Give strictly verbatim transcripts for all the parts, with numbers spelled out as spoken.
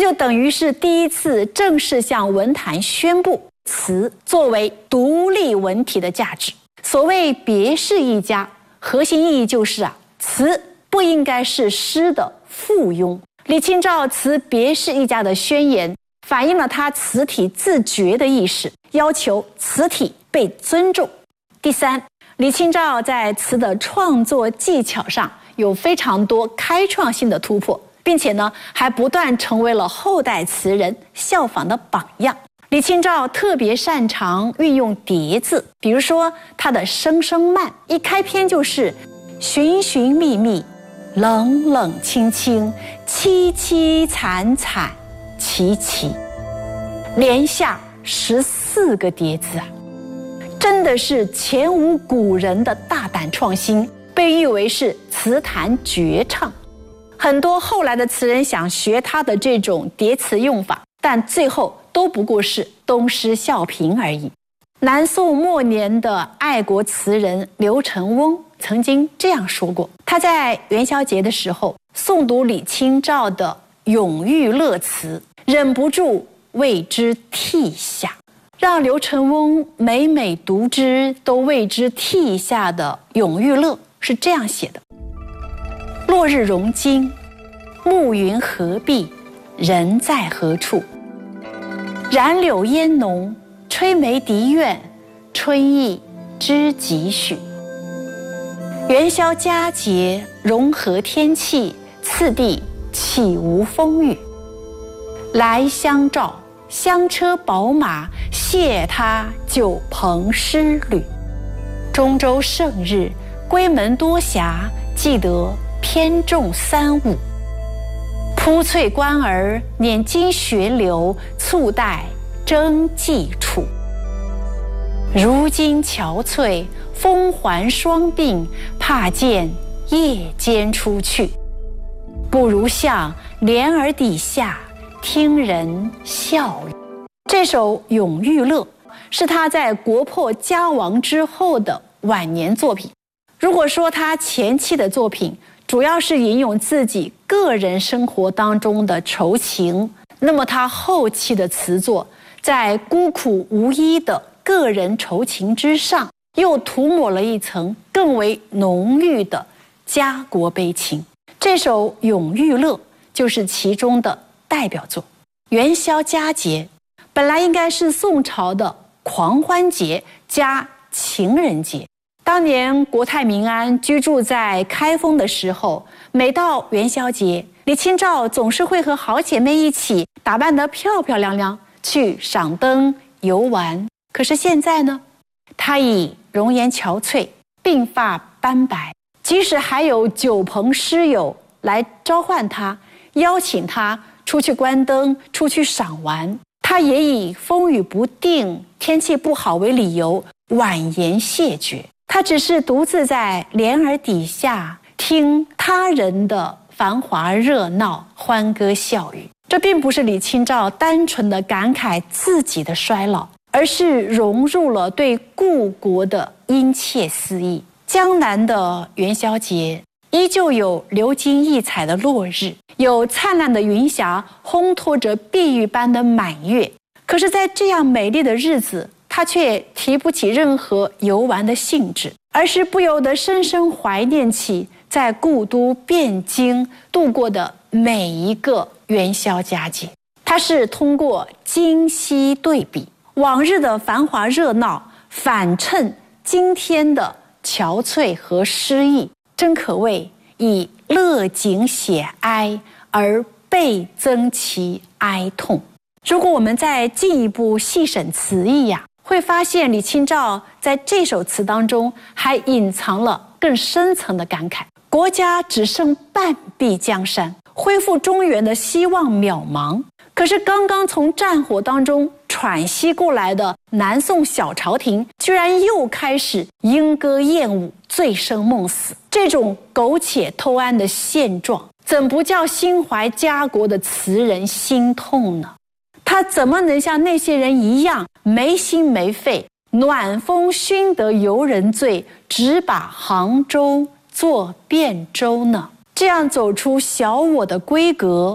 就等于是第一次正式向文坛宣布词作为独立文体的价值。所谓别是一家，核心意义就是啊，词不应该是诗的附庸。李清照词别是一家的宣言，反映了他词体自觉的意识，要求词体被尊重。第三，李清照在词的创作技巧上有非常多开创性的突破，并且呢，还不断成为了后代词人效仿的榜样。李清照特别擅长运用叠字，比如说他的《声声慢》，一开篇就是寻寻觅觅，冷冷清清，凄凄惨惨戚戚，连下十四个叠字啊，真的是前无古人的大胆创新，被誉为是词坛绝唱。很多后来的词人想学他的这种叠词用法，但最后都不过是东施效颦而已。南宋末年的爱国词人刘承翁曾经这样说过，他在元宵节的时候诵读李清照的《永遇乐》词，忍不住为之涕下。让刘承翁每每读之都为之涕下的《永遇乐》是这样写的：落日融金，暮云合璧，人在何处？染柳烟浓，吹梅笛怨，春意知几许？元宵佳节，融合天气，次第岂无风雨？来相照，香车宝马，谢他酒朋诗侣。中州胜日，归门多暇，记得偏重三五。铺翠官儿，捻金学流，簇带征际处。如今憔悴，风环双鬓，怕见夜间出去。不如向帘儿底下，听人笑语。这首《永遇乐》是他在国破家亡之后的晚年作品。如果说他前期的作品主要是引用自己个人生活当中的愁情，那么他后期的词作在孤苦无依的个人愁情之上，又涂抹了一层更为浓郁的家国悲情。这首《永遇乐》就是其中的代表作。元宵佳节本来应该是宋朝的狂欢节加情人节。当年国泰民安居住在开封的时候，每到元宵节，李清照总是会和好姐妹一起打扮得漂漂亮亮去赏灯游玩。可是现在呢，她已容颜憔悴，鬓发斑白，即使还有酒朋诗友来召唤她，邀请她出去观灯，出去赏玩，她也以风雨不定、天气不好为理由婉言谢绝。她只是独自在帘儿底下听他人的繁华热闹、欢歌笑语。这并不是李清照单纯的感慨自己的衰老，而是融入了对故国的殷切思意。江南的元宵节依旧有流金溢彩的落日，有灿烂的云霞烘托着碧玉般的满月。可是在这样美丽的日子，他却提不起任何游玩的兴致，而是不由得深深怀念起在故都汴京度过的每一个元宵佳节。他是通过今昔对比，往日的繁华热闹反衬今天的憔悴和失意，真可谓以乐景写哀，而倍增其哀痛。如果我们再进一步细审词意呀、啊，会发现李清照在这首词当中还隐藏了更深层的感慨。国家只剩半壁江山，恢复中原的希望渺茫。可是刚刚从战火当中喘息过来的南宋小朝廷，居然又开始莺歌燕舞、醉生梦死。这种苟且偷安的现状，怎不叫心怀家国的词人心痛呢？他怎么能像那些人一样没心没肺，暖风熏得游人醉，只把杭州作汴州呢？这样走出小我的闺阁，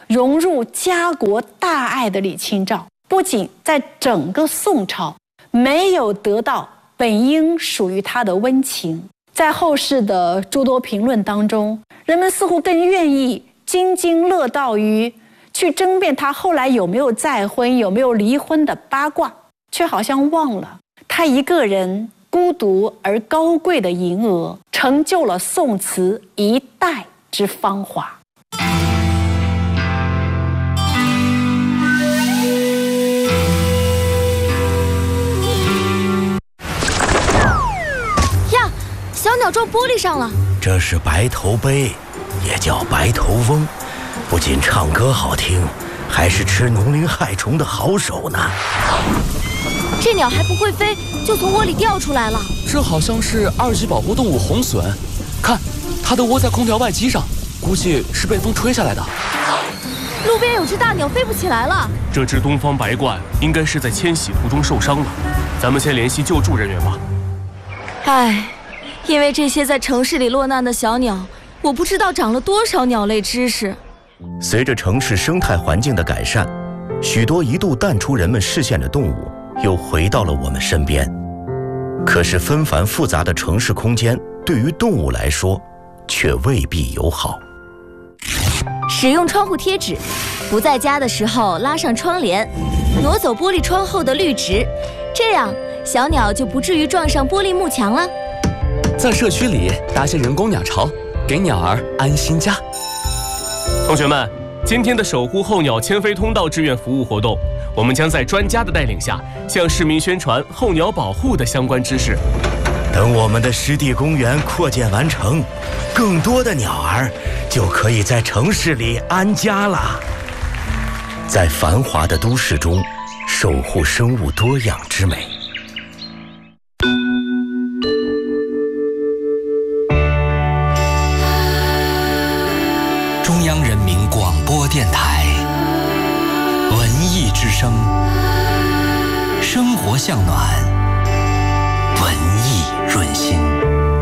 融入家国大爱的李清照，不仅在整个宋朝没有得到本应属于他的温情，在后世的诸多评论当中，人们似乎更愿意津津乐道于去争辩他后来有没有再婚、有没有离婚的八卦，却好像忘了他一个人孤独而高贵的银娥，成就了宋词一代之芳华。 呀，小鸟撞玻璃上了。 这是白头鹎，也叫白头翁，不仅唱歌好听，还是吃农灵害虫的好手呢。 这鸟还不会飞，就从窝里掉出来了。 这好像是二级保护动物红隼，看，它的窝在空调外机上，估计是被风吹下来的。 路边有只大鸟飞不起来了。 这只东方白鹳应该是在迁徙途中受伤了，咱们先联系救助人员吧。 唉，因为这些在城市里落难的小鸟，我不知道长了多少鸟类知识。 随着城市生态环境的改善，许多一度淡出人们视线的动物又回到了我们身边。可是纷繁复杂的城市空间对于动物来说却未必友好。 使用窗户贴纸，不在家的时候拉上窗帘，挪走玻璃窗后的绿植，这样小鸟就不至于撞上玻璃幕墙了。 在社区里搭些人工鸟巢，给鸟儿安心家。 同学们，今天的守护候鸟迁飞通道志愿服务活动，我们将在专家的带领下，向市民宣传候鸟保护的相关知识。 等我们的湿地公园扩建完成，更多的鸟儿就可以在城市里安家了。在繁华的都市中，守护生物多样之美。 中央人民广播电台文艺之声，生活向暖，文艺润心。